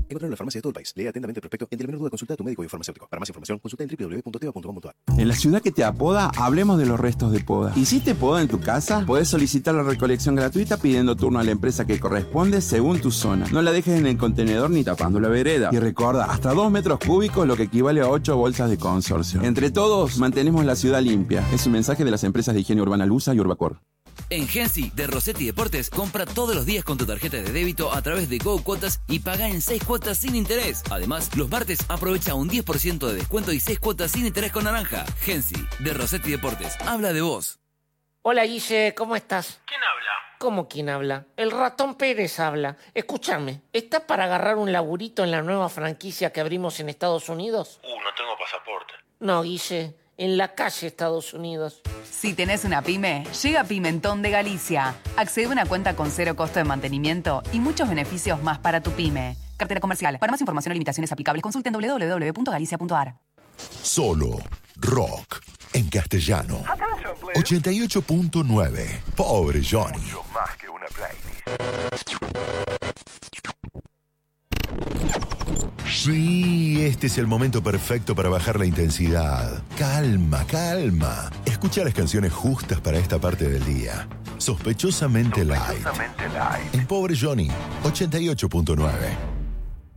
Encontrarlo en la farmacia de todo el país. Lea atentamente el prospecto y ante la menor duda consulta a tu médico y farmacéutico. Para más información, consulta en www.teva.com.ar. En la ciudad que te apoda, hablemos de los restos de poda. ¿Hiciste poda en tu casa? Podés solicitar la recolección gratuita pidiendo turno a la empresa que corresponde según tu zona. No la dejes en el contenedor ni tapando la vereda. Y recuerda, hasta 2 metros cúbicos, lo que equivale a 8 bolsas de consorcio. Entre todos, mantenemos la ciudad limpia. Es un mensaje de las empresas de higiene urbana Lusa y Urbacor. En Gensi de Rossetti Deportes, compra todos los días con tu tarjeta de débito a través de Go Cuotas y paga en 6 cuotas sin interés. Además, los martes aprovecha un 10% de descuento y 6 cuotas sin interés con naranja. Gensi de Rossetti Deportes, habla de vos. Hola Guille, ¿cómo estás? ¿Quién habla? ¿Cómo quién habla? El ratón Pérez habla. Escúchame, ¿estás para agarrar un laburito en la nueva franquicia que abrimos en Estados Unidos? No tengo pasaporte. No, Guille, en la calle Estados Unidos. Si tenés una pyme, llega Pimentón de Galicia. Accede a una cuenta con 0 costo de mantenimiento y muchos beneficios más para tu pyme. Cartera comercial. Para más información o limitaciones aplicables, consulten www.galicia.ar. Solo rock en castellano. 88.9. Pobre Johnny. Más que una playlist. Sí, este es el momento perfecto para bajar la intensidad. Calma, calma. Escucha las canciones justas para esta parte del día. Sospechosamente light. En Pobre Johnny, 88.9.